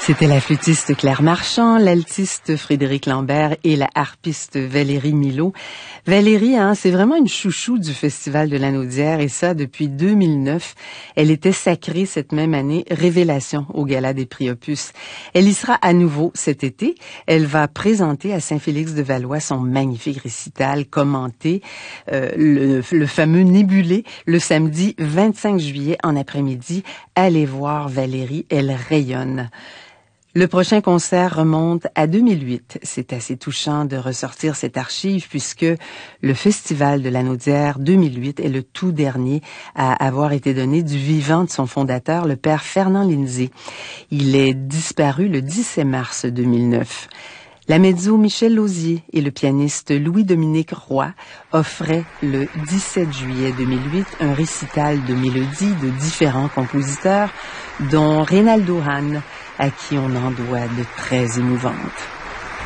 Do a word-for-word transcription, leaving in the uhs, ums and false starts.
C'était la flûtiste Claire Marchand, l'altiste Frédéric Lambert et la harpiste Valérie Milot. Valérie, hein, c'est vraiment une chouchou du Festival de l'Anaudière et ça depuis deux mille neuf. Elle était sacrée cette même année révélation au Gala des prix Opus. Elle y sera à nouveau cet été. Elle va présenter à Saint-Félix-de-Valois son magnifique récital commenté, euh, le, le fameux Nébulé, le samedi vingt-cinq juillet en après-midi. Allez voir Valérie, elle rayonne. Le prochain concert remonte à deux mille huit. C'est assez touchant de ressortir cette archive puisque le Festival de l'Anaudière deux mille huit est le tout dernier à avoir été donné du vivant de son fondateur, le père Fernand Lindsay. Il est disparu le dix-sept mars deux mille neuf. La mezzo Michel Lauzier et le pianiste Louis-Dominique Roy offraient le dix-sept juillet deux mille huit un récital de mélodies de différents compositeurs, dont Reynaldo Hahn, à qui on en doit de très émouvantes.